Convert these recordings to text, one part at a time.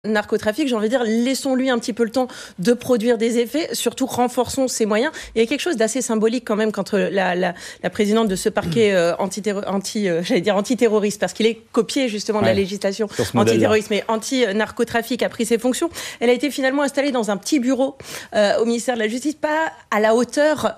narcotrafic, j'ai envie de dire, laissons-lui un petit peu le temps de produire des effets, surtout renforçons ses moyens. Il y a quelque chose d'assez symbolique quand même quand la présidente de ce parquet antiterroriste, parce qu'il est copié justement de la législation antiterroriste, mais anti-narcotrafic, a pris ses fonctions. Elle a été finalement installée dans un petit bureau au ministère de la Justice, pas à la hauteur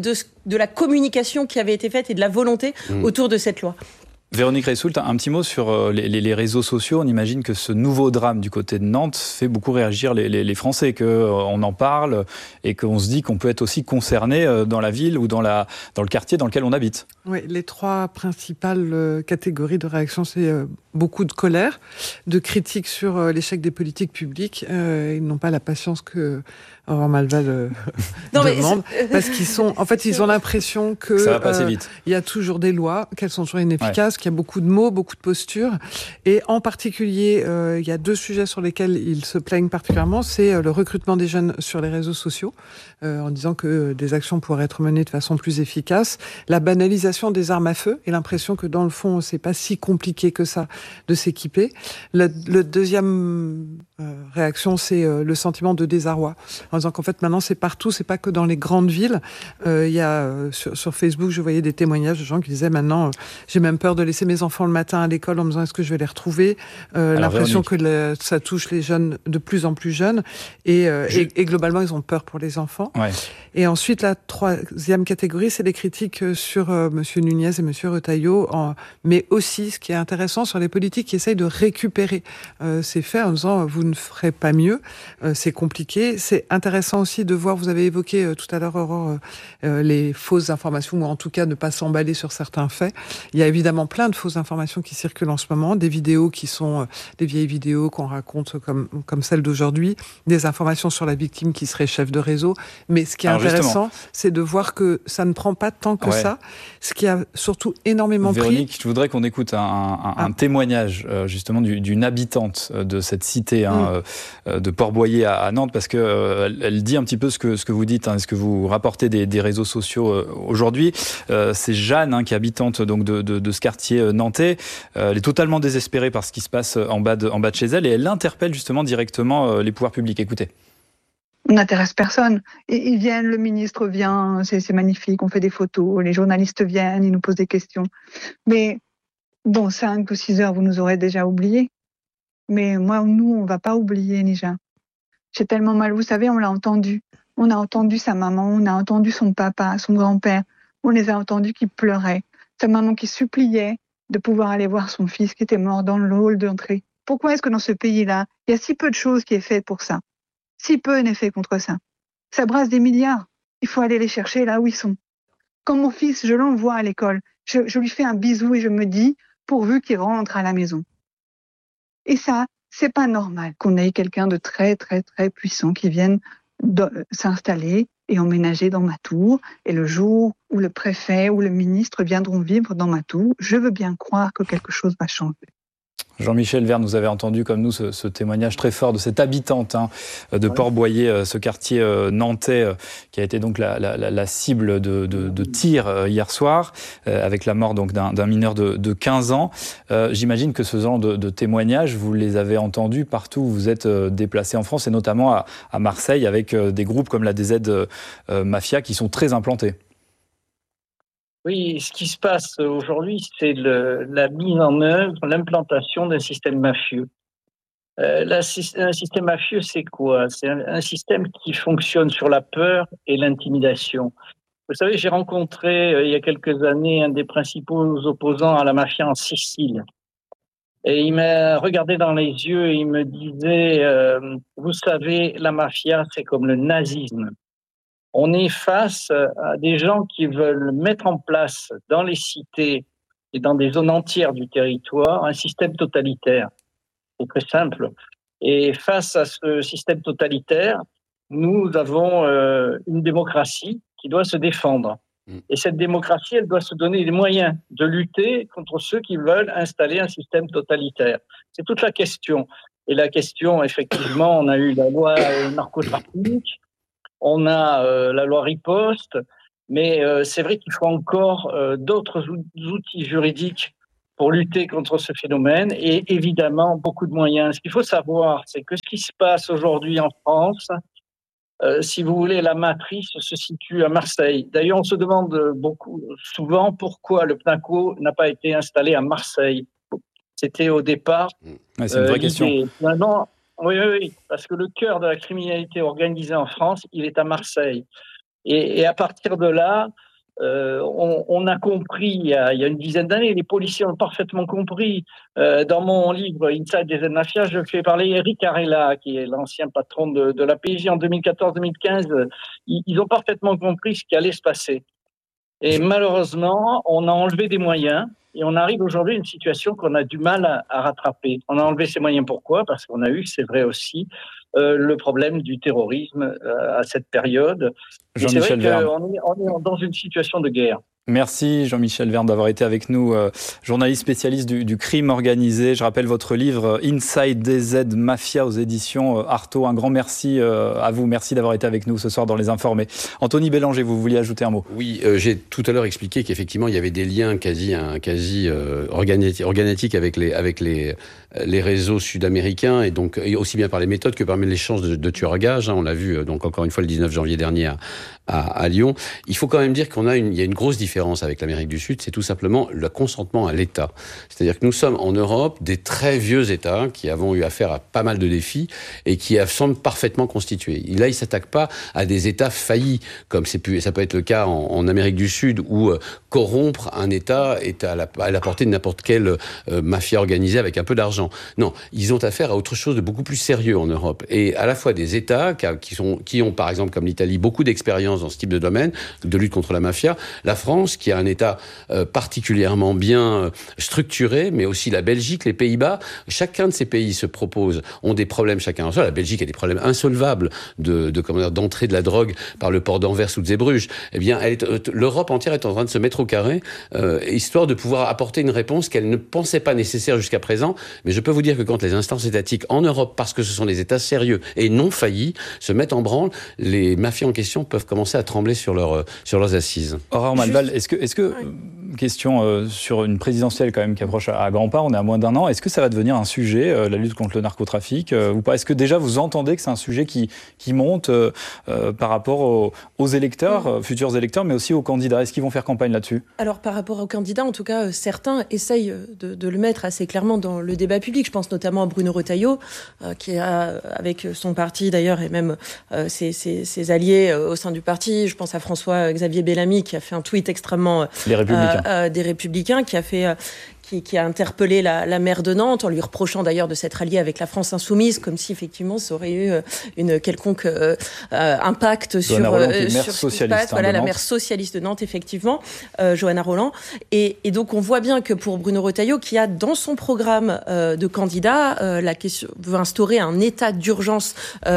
de la communication qui avait été faite et de la volonté autour de cette loi. Véronique Reissoult, un petit mot sur les réseaux sociaux. On imagine que ce nouveau drame du côté de Nantes fait beaucoup réagir les Français, qu'on en parle et qu'on se dit qu'on peut être aussi concerné dans la ville ou dans le quartier dans lequel on habite. Oui, les trois principales catégories de réaction, c'est beaucoup de colère, de critiques sur l'échec des politiques publiques. Ils n'ont pas la patience que Aurore Malval demande, parce ils ont l'impression que ça va passer vite. Il y a toujours des lois, qu'elles sont toujours inefficaces, qu'il y a beaucoup de mots, beaucoup de postures, et en particulier, il y a deux sujets sur lesquels ils se plaignent particulièrement, c'est le recrutement des jeunes sur les réseaux sociaux, en disant que des actions pourraient être menées de façon plus efficace, la banalisation des armes à feu, et l'impression que dans le fond, c'est pas si compliqué que ça de s'équiper. Le deuxième réaction, c'est le sentiment de désarroi, en disant qu'en fait maintenant c'est partout, c'est pas que dans les grandes villes. Il y a sur Facebook, je voyais des témoignages de gens qui disaient maintenant j'ai même peur de laisser mes enfants le matin à l'école en me disant est-ce que je vais les retrouver. L'impression que ça touche les jeunes de plus en plus jeunes et globalement ils ont peur pour les enfants. Ouais. Et ensuite la troisième catégorie, c'est les critiques sur Monsieur Nunez et Monsieur Retailleau, mais aussi ce qui est intéressant sur les politiques qui essayent de récupérer ces faits en disant vous ne ferez pas mieux, c'est compliqué. C'est intéressant aussi de voir, vous avez évoqué tout à l'heure Aurore, les fausses informations, ou en tout cas ne pas s'emballer sur certains faits. Il y a évidemment plein de fausses informations qui circulent en ce moment, des vidéos qui sont des vieilles vidéos qu'on raconte comme celle d'aujourd'hui, des informations sur la victime qui serait chef de réseau. Mais ce qui est intéressant, c'est de voir que ça ne prend pas tant que ça. Ce qui a surtout énormément Véronique, je voudrais qu'on écoute un témoignage justement d'une habitante de cette cité de Port-Boyer à Nantes, parce que elle dit un petit peu ce que vous dites, ce que vous rapportez des réseaux sociaux aujourd'hui. C'est Jeanne, qui est habitante donc de ce quartier nantais. Elle est totalement désespérée par ce qui se passe en bas de chez elle, et elle interpelle justement directement les pouvoirs publics. Écoutez. On n'intéresse personne. Ils viennent, le ministre vient, c'est magnifique, on fait des photos, les journalistes viennent, ils nous posent des questions. Mais dans 5 ou 6 heures, vous nous aurez déjà oubliés. Mais nous, on va pas oublier Nija. J'ai tellement mal, vous savez, on l'a entendu. On a entendu sa maman, on a entendu son papa, son grand-père. On les a entendus qui pleuraient. Sa maman qui suppliait de pouvoir aller voir son fils qui était mort dans le hall d'entrée. Pourquoi est-ce que dans ce pays-là, il y a si peu de choses qui est faites pour ça? Si peu n'est fait contre ça. Ça brasse des milliards. Il faut aller les chercher là où ils sont. Quand mon fils, je l'envoie à l'école, je lui fais un bisou et je me dis, pourvu qu'il rentre à la maison. Et ça, c'est pas normal qu'on ait quelqu'un de très, très, très puissant qui vienne s'installer et emménager dans ma tour. Et le jour où le préfet ou le ministre viendront vivre dans ma tour, je veux bien croire que quelque chose va changer. Jean-Michel Verne, vous avez entendu comme nous ce témoignage très fort de cette habitante de Port-Boyer, ce quartier nantais qui a été donc la cible de tirs hier soir, avec la mort donc d'un mineur de 15 ans. J'imagine que ce genre de témoignages, vous les avez entendus partout où vous êtes déplacés en France, et notamment à Marseille, avec des groupes comme la DZ Mafia qui sont très implantés. Oui, ce qui se passe aujourd'hui, c'est la mise en œuvre, l'implantation d'un système mafieux. Un système mafieux, c'est quoi? C'est un système qui fonctionne sur la peur et l'intimidation. Vous savez, j'ai rencontré il y a quelques années un des principaux opposants à la mafia en Sicile. Et il m'a regardé dans les yeux et il me disait, vous savez, la mafia, c'est comme le nazisme. On est face à des gens qui veulent mettre en place dans les cités et dans des zones entières du territoire un système totalitaire. C'est très simple. Et face à ce système totalitaire, nous avons une démocratie qui doit se défendre. Et cette démocratie, elle doit se donner les moyens de lutter contre ceux qui veulent installer un système totalitaire. C'est toute la question. Et la question, effectivement, on a eu la loi narcotrafic, on a la loi riposte, mais c'est vrai qu'il faut encore d'autres outils juridiques pour lutter contre ce phénomène et évidemment beaucoup de moyens. Ce qu'il faut savoir, c'est que ce qui se passe aujourd'hui en France, si vous voulez, la matrice se situe à Marseille. D'ailleurs, on se demande souvent pourquoi le PNACO n'a pas été installé à Marseille. C'était au départ. C'est une vraie question. Maintenant, oui, parce que le cœur de la criminalité organisée en France, il est à Marseille. Et à partir de là, on a compris, il y a une dizaine d'années, les policiers ont parfaitement compris. Dans mon livre Inside des Mafias, je fais parler Eric Arella, qui est l'ancien patron de la PJ en 2014-2015. Ils ont parfaitement compris ce qui allait se passer. Et malheureusement, on a enlevé des moyens et on arrive aujourd'hui à une situation qu'on a du mal à rattraper. On a enlevé ces moyens, pourquoi ? Parce qu'on a eu, c'est vrai aussi, le problème du terrorisme à cette période. Jean-Michel Verne. On est dans une situation de guerre. Merci Jean-Michel Verne d'avoir été avec nous, journaliste spécialiste du crime organisé. Je rappelle votre livre Inside DZ Mafia aux éditions Artaud. Un grand merci à vous. Merci d'avoir été avec nous ce soir dans Les Informés. Anthony Bélanger, vous vouliez ajouter un mot ? Oui, j'ai tout à l'heure expliqué qu'effectivement il y avait des liens quasi organiques avec les réseaux sud-américains et donc aussi bien par les méthodes que par l'échange de tueurs à gages. On l'a vu donc encore une fois le 19 janvier dernier à Lyon. Il faut quand même dire il y a une grosse différence avec l'Amérique du Sud, c'est tout simplement le consentement à l'État. C'est-à-dire que nous sommes en Europe des très vieux États qui avons eu affaire à pas mal de défis et qui semblent parfaitement constitués. Et là, ils ne s'attaquent pas à des États faillis, comme ça peut être le cas en Amérique du Sud, où corrompre un État est à la portée de n'importe quelle mafia organisée avec un peu d'argent. Non, ils ont affaire à autre chose de beaucoup plus sérieux en Europe. Et à la fois des États qui ont, par exemple, comme l'Italie, beaucoup d'expérience dans ce type de domaine, de lutte contre la mafia. La France, qui a un État particulièrement bien structuré, mais aussi la Belgique, les Pays-Bas. Chacun de ces pays ont des problèmes chacun en soi. La Belgique a des problèmes insolvables d'entrée de la drogue par le port d'Anvers ou de Zeebrugge. Eh bien, l'Europe entière est en train de se mettre au carré, histoire de pouvoir apporter une réponse qu'elle ne pensait pas nécessaire jusqu'à présent. Mais je peux vous dire que quand les instances étatiques en Europe, parce que ce sont des États sérieux et non faillis, se mettent en branle, les mafias en question peuvent commencer à trembler sur leurs assises. Aurore Malval, est-ce que question sur une présidentielle quand même qui approche à grands pas, on est à moins d'un an, est-ce que ça va devenir un sujet, la lutte contre le narcotrafic ou pas ? Est-ce que déjà vous entendez que c'est un sujet qui monte par rapport aux électeurs, futurs électeurs, mais aussi aux candidats ? Est-ce qu'ils vont faire campagne là-dessus ? Alors par rapport aux candidats, en tout cas, certains essayent de le mettre assez clairement dans le débat public. Je pense notamment à Bruno Retailleau, qui a, avec son parti d'ailleurs, et même ses alliés au sein du parti, je pense à François-Xavier Bellamy, qui a fait un tweet extrêmement... Les Républicains. Des Républicains, qui a interpellé la maire de Nantes en lui reprochant d'ailleurs de s'être allié avec la France insoumise, comme si effectivement ça aurait eu une quelconque impact sur ce qui se passe. Voilà, la maire socialiste de Nantes, effectivement, Johanna Roland. Et donc on voit bien que pour Bruno Retailleau, qui a dans son programme de candidat la question veut instaurer un état d'urgence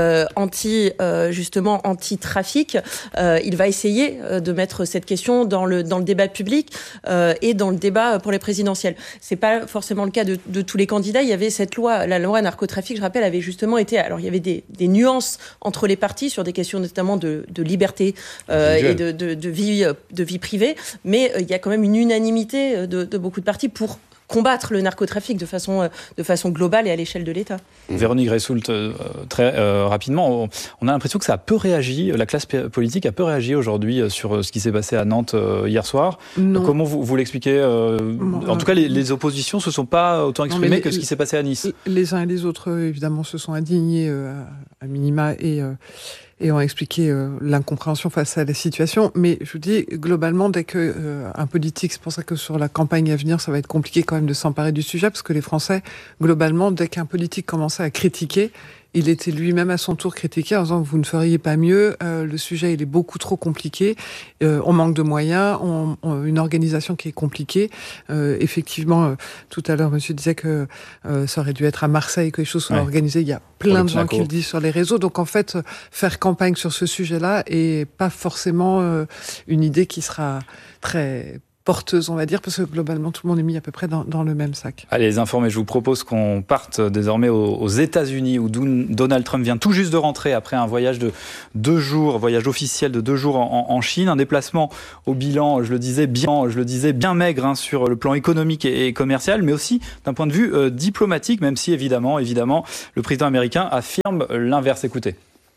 anti-trafic, il va essayer de mettre cette question dans le débat public et dans le débat pour les présidentielles. C'est pas forcément le cas de tous les candidats. Il y avait cette loi, la loi narcotrafic, je rappelle, avait justement été... Alors, il y avait des nuances entre les partis sur des questions notamment de liberté et de vie privée, mais il y a quand même une unanimité de beaucoup de partis pour combattre le narcotrafic de façon globale et à l'échelle de l'État. Véronique Ressoult, très rapidement, on a l'impression que ça a peu réagi, la classe politique a peu réagi aujourd'hui sur ce qui s'est passé à Nantes hier soir. Non. Comment vous l'expliquez En tout cas, les oppositions ne se sont pas autant exprimées que ce qui s'est passé à Nice. Les uns et les autres, évidemment, se sont indignés à minima et ont expliqué l'incompréhension face à la situation. Mais je vous dis, globalement, dès que un politique, c'est pour ça que sur la campagne à venir, ça va être compliqué quand même de s'emparer du sujet, parce que les Français, globalement, dès qu'un politique commençait à critiquer, il était lui-même à son tour critiqué en disant « vous ne feriez pas mieux, le sujet il est beaucoup trop compliqué, on manque de moyens, une organisation qui est compliquée ». Effectivement, tout à l'heure, monsieur disait que ça aurait dû être à Marseille que les choses soient organisées. Il y a plein de gens qui le disent sur les réseaux. Donc en fait, faire campagne sur ce sujet-là est pas forcément une idée qui sera très porteuse, on va dire, parce que globalement, tout le monde est mis à peu près dans le même sac. Allez, les informés, je vous propose qu'on parte désormais aux États-Unis, où Donald Trump vient tout juste de rentrer après un voyage de 2 jours, voyage officiel de 2 jours en Chine, un déplacement au bilan, je le disais, bien maigre sur le plan économique et commercial, mais aussi d'un point de vue diplomatique, même si évidemment, le président américain affirme l'inverse. Écoutez.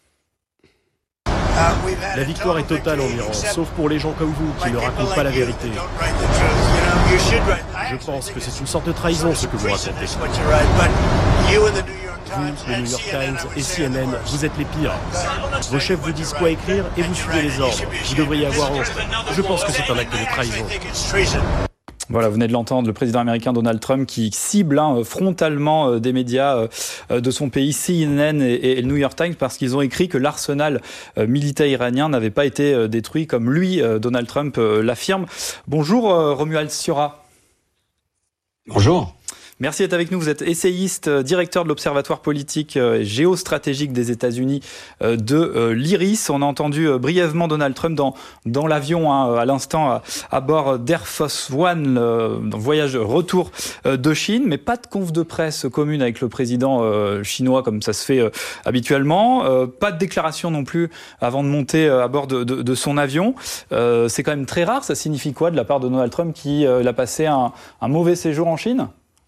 La victoire est totale en Iran, sauf pour les gens comme vous qui ne racontent pas la vérité. Je pense que c'est une sorte de trahison ce que vous racontez. Vous, le New York Times et CNN, vous êtes les pires. Vos chefs vous disent quoi écrire et vous suivez les ordres. Vous devriez avoir honte. Je pense que c'est un acte de trahison. Voilà, vous venez de l'entendre, le président américain Donald Trump qui cible frontalement des médias de son pays, CNN et le New York Times, parce qu'ils ont écrit que l'arsenal militaire iranien n'avait pas été détruit comme lui, Donald Trump, l'affirme. Bonjour Romuald Siora. Bonjour. Merci d'être avec nous. Vous êtes essayiste, directeur de l'Observatoire politique et géostratégique des États-Unis de l'IRIS. On a entendu brièvement Donald Trump dans l'avion à l'instant à bord d'Air Force One, dans le voyage retour de Chine, mais pas de conf de presse commune avec le président chinois comme ça se fait habituellement. Pas de déclaration non plus avant de monter à bord de son avion. C'est quand même très rare. Ça signifie quoi de la part de Donald Trump qui a passé un mauvais séjour en Chine ?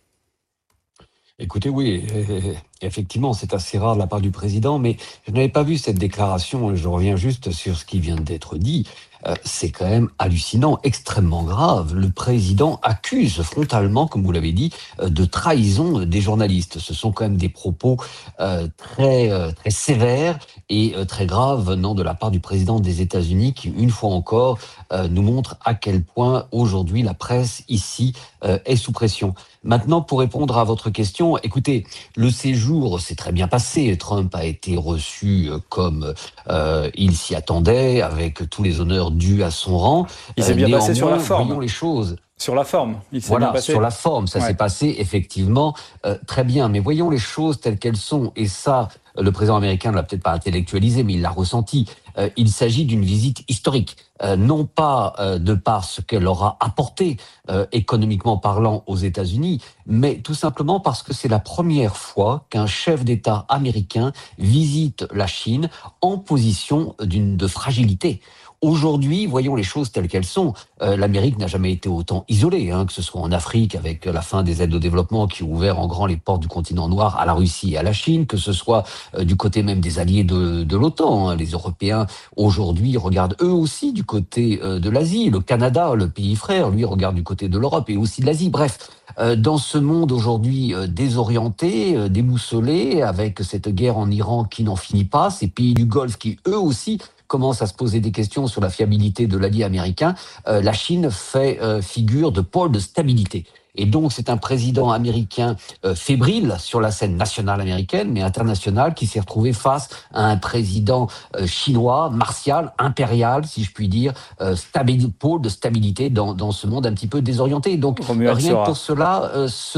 Écoutez, oui, effectivement, c'est assez rare de la part du président, mais je n'avais pas vu cette déclaration. Je reviens juste sur ce qui vient d'être dit. C'est quand même hallucinant, extrêmement grave. Le président accuse frontalement, comme vous l'avez dit, de trahison des journalistes. Ce sont quand même des propos très sévères et très graves venant de la part du président des États-Unis qui, une fois encore, nous montre à quel point aujourd'hui la presse ici est sous pression. Maintenant, pour répondre à votre question, écoutez, le séjour s'est très bien passé. Trump a été reçu comme il s'y attendait, avec tous les honneurs dus à son rang. Il s'est bien passé sur la forme. Voyons les choses. Sur la forme, il s'est voilà, bien passé. Sur la forme, ça s'est passé effectivement très bien. Mais voyons les choses telles qu'elles sont. Et ça, le président américain ne l'a peut-être pas intellectualisé, mais il l'a ressenti. Il s'agit d'une visite historique. Non pas de par ce qu'elle aura apporté économiquement parlant aux États-Unis, mais tout simplement parce que c'est la première fois qu'un chef d'État américain visite la Chine en position de fragilité. Aujourd'hui, voyons les choses telles qu'elles sont. L'Amérique n'a jamais été autant isolée, que ce soit en Afrique avec la fin des aides au développement qui ont ouvert en grand les portes du continent noir à la Russie et à la Chine, que ce soit du côté même des alliés de l'OTAN. Les Européens, aujourd'hui, regardent eux aussi du côté de l'Asie. Le Canada, le pays frère, lui, regarde du côté de l'Europe et aussi de l'Asie. Bref, dans ce monde aujourd'hui désorienté, déboussolé, avec cette guerre en Iran qui n'en finit pas, ces pays du Golfe qui, eux aussi, commence à se poser des questions sur la fiabilité de l'allié américain, la Chine fait figure de pôle de stabilité. Et donc, c'est un président américain fébrile sur la scène nationale américaine, mais internationale, qui s'est retrouvé face à un président chinois, martial, impérial, si je puis dire, pôle de stabilité dans ce monde un petit peu désorienté. Donc, rien que pour cela,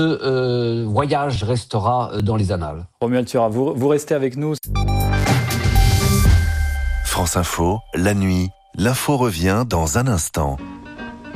ce voyage restera dans les annales. Romuald Siora, vous restez avec nous. France Info, la nuit, l'info revient dans un instant.